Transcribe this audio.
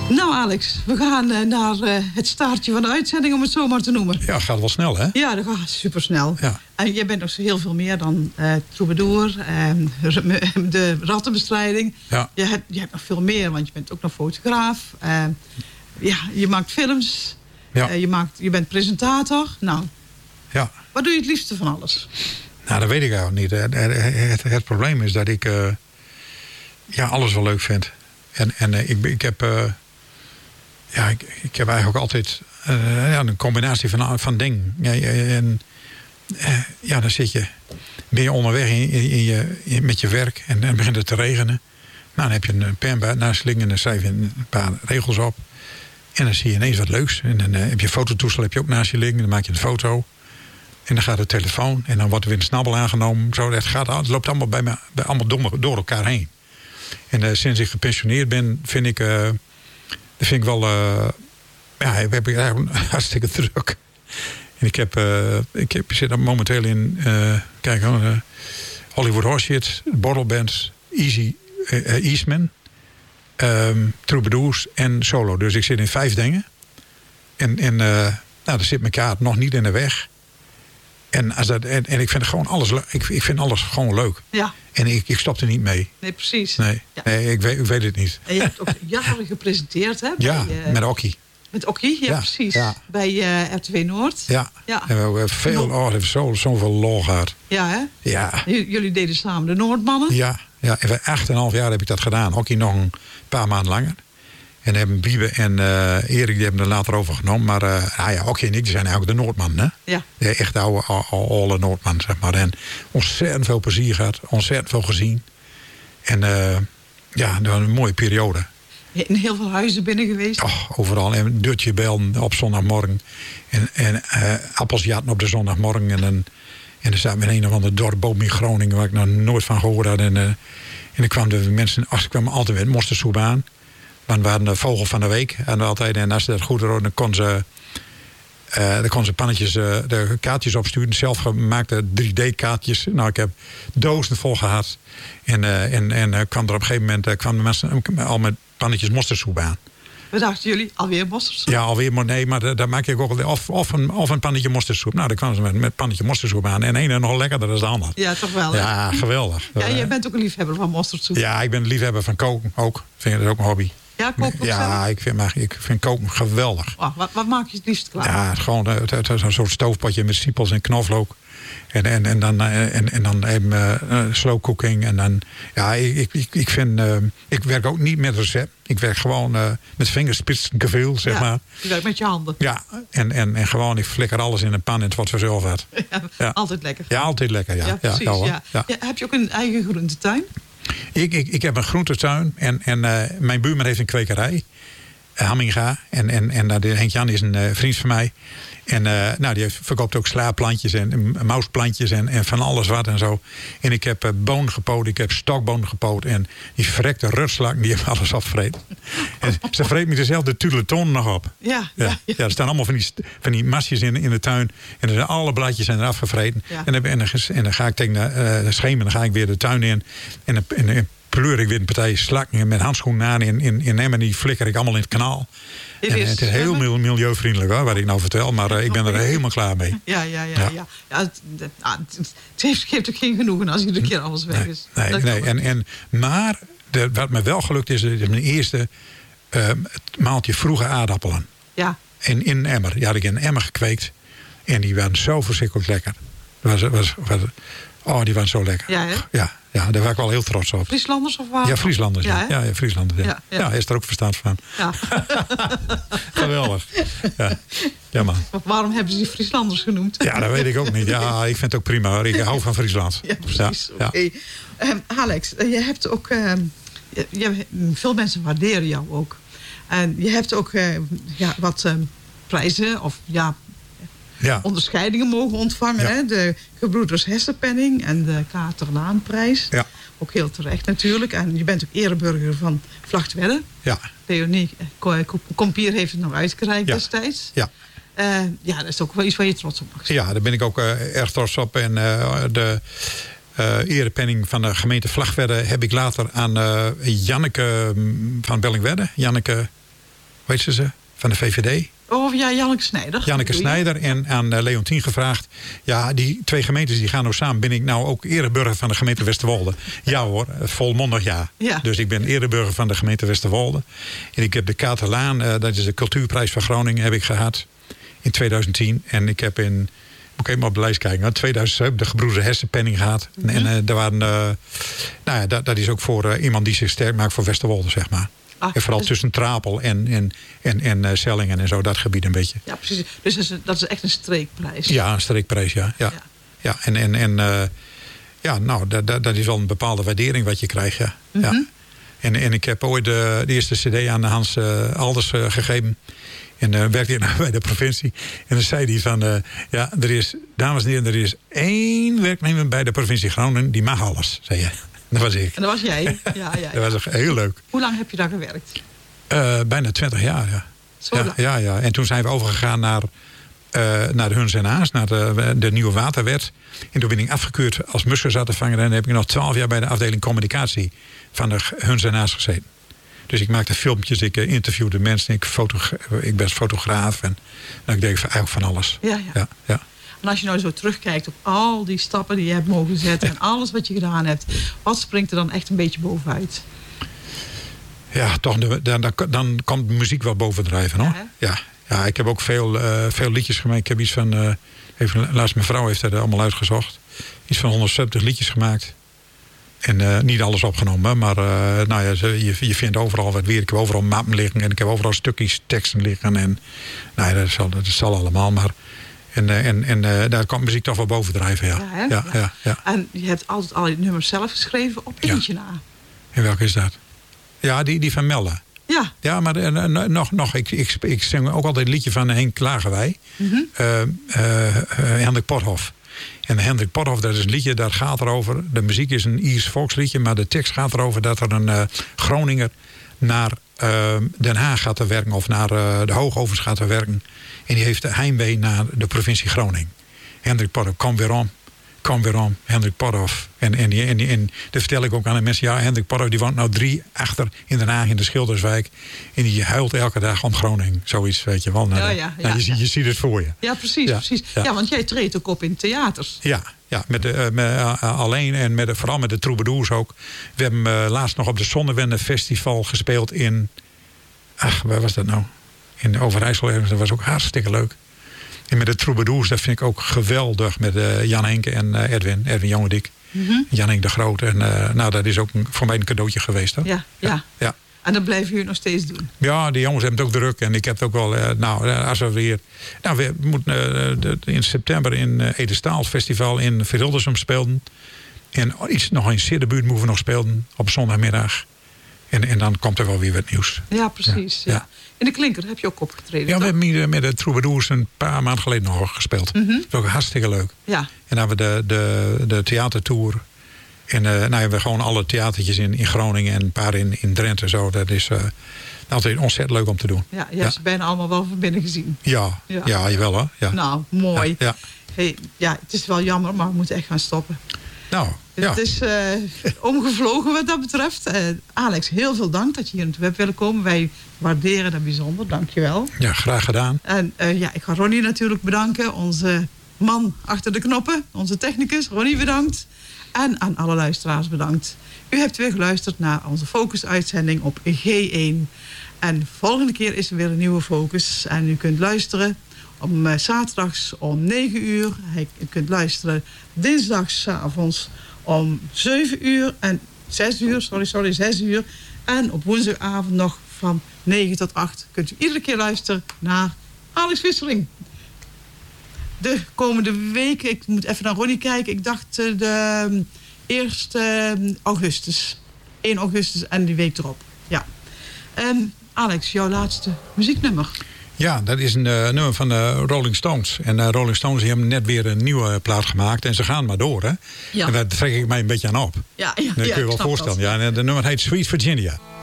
Nou Alex, we gaan naar het startje van de uitzending, om het zo maar te noemen. Ja, gaat wel snel, hè? Ja, dat gaat supersnel. Ja. En jij bent nog zo heel veel meer dan troubadour, de rattenbestrijding. Ja. Je hebt nog veel meer, want je bent ook nog fotograaf. Je maakt films. Ja. Je bent presentator. Nou, Ja. wat doe je het liefste van alles? Nou, dat weet ik eigenlijk niet. Het probleem is dat ik alles wel leuk vind. En ik heb eigenlijk altijd een combinatie van dingen. Dan ben je onderweg met je werk en dan begint het te regenen. Nou, dan heb je een pen naast je liggen en dan schrijf je een paar regels op. En dan zie je ineens wat leuks. En dan heb je een fototoestel heb je ook naast je liggen. Dan maak je een foto. En dan gaat de telefoon. En dan wordt er weer een snabbel aangenomen. Zo, het loopt allemaal allemaal door elkaar heen. En sinds ik gepensioneerd ben, vind ik wel... we hebben eigenlijk hartstikke druk. En ik zit momenteel in... Hollywood Horse Shit, Bottle Bands, Eastman, Troubadours en Solo. Dus ik zit in 5 dingen. En daar zit mijn kaart nog niet in de weg. En ik vind gewoon alles leuk. Ik vind alles gewoon leuk. Ja. En ik stop er niet mee. Nee, precies. Nee, ja. Nee ik weet het niet. En je hebt ook jaren gepresenteerd, hè? Ja, met Okkie. Met Okkie, ja, precies. Ja. Bij RTW Noord. Ja. En we hebben zoveel lol gehad. Ja, hè? Ja. Jullie deden samen de Noordmannen. Ja. En 8,5 jaar heb ik dat gedaan. Okkie nog een paar maanden langer. En hebben Biebe en Erik, die hebben er later over genomen. Maar Okkie en ik, die zijn eigenlijk de Noordman, hè? Ja. De echte oude Noordman, zeg maar. En ontzettend veel plezier gehad. Ontzettend veel gezien. En dat was een mooie periode. In heel veel huizen binnen geweest? Overal. En een deurtje bellen op zondagmorgen. En appels jatten op de zondagmorgen. En dan zaten we in een of ander dorp boven in Groningen, waar ik nog nooit van gehoord had. En dan kwamen de mensen, kwamen altijd met mosterdsoep aan. Dan waren de vogel van de week. En als ze dat goed hadden, dan kon ze pannetjes, de kaartjes opsturen. Zelfgemaakte 3D-kaartjes. Nou, ik heb dozen vol gehad. En kwam er op een gegeven moment kwamen de mensen al met pannetjes mosterdsoep aan. Wat dachten jullie? Alweer mosterdsoep? Ja, alweer. Nee, maar daar maak ik ook of een pannetje mosterdsoep. Nou, dan kwamen ze met pannetje mosterdsoep aan. En de ene nog lekkerder dan de ander. Ja, toch wel. Hè? Ja, geweldig. Ja, jij bent ook een liefhebber van mosterdsoep. Ja, ik ben een liefhebber van koken ook. Vind dat ook een hobby. Ja, koken ook ja, ik vind koken geweldig. Wat maak je het liefst klaar? Ja, gewoon een soort stoofpotje met siepels en knoflook. En dan even slow cooking. En dan, ja, ik vind... ik werk ook niet met recept. Ik werk gewoon met vingerspitsengevoel, zeg maar. Je werkt met je handen. Ja, en gewoon, ik flikker alles in een pan en het wordt vanzelf uit. Ja, altijd lekker. Ja, altijd lekker, ja. Ja, precies, ja. Heb je ook een eigen groentetuin? Ik heb een groentetuin en mijn buurman heeft een kwekerij. Hamminga. En Henk Jan is een vriend van mij. En die verkoopt ook slaapplantjes en mausplantjes en van alles wat en zo. En ik heb bonen gepoot, ik heb stokbonen gepoot. En die verrekte rutslakken, die hebben alles opvreten. En ze vreet me dezelfde tudeleton nog op. Ja, er staan allemaal van die masjes in de tuin. En er zijn alle bladjes zijn eraf gevreten. Ja. En dan ga ik tegen de schemer, dan ga ik weer de tuin in. En pleur ik weer een partij slakken met handschoenen aan in Emmen. Die flikker ik allemaal in het kanaal. Het is heel milieuvriendelijk hoor, wat ik nou vertel. Maar ik ben er helemaal klaar mee. Ja. Het geeft ook geen genoegen als iedere keer alles weg is. Nee. Maar wat me wel gelukt is mijn eerste maaltje vroege aardappelen. Ja. In een emmer. Die had ik in een emmer gekweekt. En die waren zo verschrikkelijk lekker. Die waren zo lekker. Ja, hè? Ja, daar was ik wel heel trots op. Frieslanders of waar? Ja, Frieslanders. Ja, Frieslanders. Ja. Ja, hij is er ook verstand van. Ja. Geweldig. Ja, man. Waarom hebben ze die Frieslanders genoemd? Ja, dat weet ik ook niet. Ja, ik vind het ook prima hoor. Ik hou van Friesland. Ja, precies. Ja. Okay. Alex, je hebt ook... veel mensen waarderen jou ook. En je hebt ook wat prijzen of onderscheidingen mogen ontvangen. Ja. Hè? De Gebroeders Hessenpenning en de Katerlaanprijs. Ja. Ook heel terecht natuurlijk. En je bent ook ereburger van Vlagtwedde. Ja. Leonie Kompier heeft het nog uitgereikt destijds. Ja. Dat is ook wel iets waar je trots op mag zijn. Ja, daar ben ik ook erg trots op. En de erepenning van de gemeente Vlagtwedde heb ik later aan Janneke van Bellingwedde. Janneke weet ze, van de VVD. Oh ja, Janneke Snijder. Janneke Snijder en aan Leontien gevraagd. Ja, die 2 gemeentes die gaan nou samen. Ben ik nou ook ereburger van de gemeente Westerwolde? Ja hoor, volmondig ja. Dus ik ben ereburger van de gemeente Westerwolde. En ik heb de Katerlaan, dat is de cultuurprijs van Groningen, heb ik gehad in 2010. En ik heb in, moet ik even op de lijst kijken, 2007 de gebroeders Hessenpenning gehad. Mm-hmm. En daar waren, dat is ook voor iemand die zich sterk maakt voor Westerwolde, zeg maar. En vooral tussen Trapel en Sellingen en zo, dat gebied een beetje. Ja, precies. Dus dat is echt een streekprijs. Ja, een streekprijs, ja. Dat is wel een bepaalde waardering wat je krijgt, ja. Mm-hmm. Ja. En ik heb ooit de eerste cd aan Hans Alders gegeven. En werkte hij bij de provincie. En dan zei hij van, er is, dames en heren, er is 1 werknemer bij de provincie Groningen, die mag alles, zei je. Dat was ik. En dat was jij? Ja. Dat was echt heel leuk. Hoe lang heb je daar gewerkt? Bijna 20 jaar, ja. Zo lang? Ja. En toen zijn we overgegaan naar de Huns en Haas, naar de nieuwe waterwet. En toen ben ik afgekeurd als muskerzattenvanger. En dan heb ik nog 12 jaar bij de afdeling communicatie van de Huns en Haas gezeten. Dus ik maakte filmpjes, ik interviewde mensen, ik ben fotograaf. En ik deed eigenlijk van alles. Ja. En als je nou zo terugkijkt op al die stappen die je hebt mogen zetten en alles wat je gedaan hebt, wat springt er dan echt een beetje bovenuit? Ja, toch, dan komt de muziek wel bovendrijven, hoor. Ja, ik heb ook veel liedjes gemaakt. Ik heb iets van, laatst mijn vrouw heeft dat allemaal uitgezocht. Iets van 170 liedjes gemaakt. En niet alles opgenomen, maar je vindt overal wat weer. Ik heb overal mappen liggen en ik heb overal stukjes teksten liggen. En dat zal allemaal, maar... En daar kan muziek toch wel bovendrijven, ja. En je hebt altijd al die nummers zelf geschreven op eentje na. En welke is dat? Ja, die van Mella. Ja. Ja, maar nog. Ik zing ook altijd een liedje van Henk Klagerwij. Mm-hmm. Hendrik Pothoff. En Hendrik Pothoff, dat is een liedje, daar gaat erover. De muziek is een Iers volksliedje, maar de tekst gaat erover dat er een Groninger naar Den Haag gaat te werken of naar de Hoogovens gaat te werken. En die heeft de heimwee naar de provincie Groningen. Hendrik Pothoff, kom weer om, Hendrik Pothoff. En dat vertel ik ook aan de mensen. Ja, Hendrik Pothoff die woont nou 3 achter in Den Haag in de Schilderswijk. En die huilt elke dag om Groningen. Zoiets, weet je wel. Je ziet het voor je. Ja, precies. Ja, want jij treedt ook op in theaters. Ja, alleen en vooral met de troubadours ook. We hebben laatst nog op de Zonnewende Festival gespeeld in... waar was dat nou? In Overijssel, dat was ook hartstikke leuk. En met de troubadours, dat vind ik ook geweldig. Met Jan Henke en Edwin Jongedik. Mm-hmm. Jan Henk de Groot. En dat is ook voor mij een cadeautje geweest. Hoor. Ja. En dat blijven jullie nog steeds doen? Ja, die jongens hebben het ook druk. En ik heb het ook wel... als we weer... we moeten in september in Edestaal Festival in Verhildersum spelen. En nog in Siddebuurt moeten we nog spelen op zondagmiddag. En dan komt er wel weer wat nieuws. Ja, precies. Ja. In de Klinker heb je ook opgetreden. Ja, we hebben met de troubadours een paar maanden geleden nog gespeeld. Mm-hmm. Dat is ook hartstikke leuk. Ja. En dan hebben we de theatertour. En hebben we gewoon alle theatertjes in Groningen en een paar in Drenthe. Zo. Dat is altijd ontzettend leuk om te doen. Ja, je hebt ze bijna allemaal wel van binnen gezien. Ja, jawel hoor. Ja. Nou, mooi. Ja, het is wel jammer, maar we moeten echt gaan stoppen. Nou, ja. Het is omgevlogen wat dat betreft. Alex, heel veel dank dat je hier naartoe hebt willen komen. Wij waarderen dat bijzonder. Dank je wel. Ja, graag gedaan. En ik ga Ronnie natuurlijk bedanken. Onze man achter de knoppen. Onze technicus. Ronnie bedankt. En aan alle luisteraars bedankt. U hebt weer geluisterd naar onze Focus-uitzending op G1. En volgende keer is er weer een nieuwe Focus. En u kunt luisteren om zaterdags om 9 uur. U kunt luisteren dinsdagsavonds om 7 uur en 6 uur. En op woensdagavond nog van 9 tot 8 kunt u iedere keer luisteren naar Alex Visseling. De komende weken, ik moet even naar Ronnie kijken. Ik dacht de 1 augustus. 1 augustus en die week erop. Ja. Alex, jouw laatste muzieknummer. Ja, dat is een nummer van de Rolling Stones. En Rolling Stones die hebben net weer een nieuwe plaat gemaakt. En ze gaan maar door, hè? Ja. En daar trek ik mij een beetje aan op. Ja, dat kun je wel voorstellen. Ja, en de nummer heet Sweet Virginia.